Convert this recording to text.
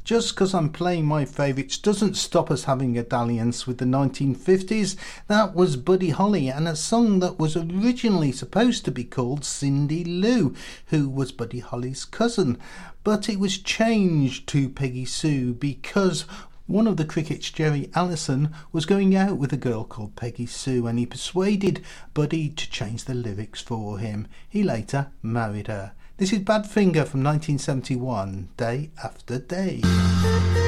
Just because I'm playing my favourites doesn't stop us having a dalliance with the 1950s. That was Buddy Holly and a song that was originally supposed to be called Cindy Lou, who was Buddy Holly's cousin. But it was changed to Peggy Sue because one of the Crickets, Jerry Allison, was going out with a girl called Peggy Sue, and he persuaded Buddy to change the lyrics for him. He later married her. This is Badfinger from 1971, Day After Day.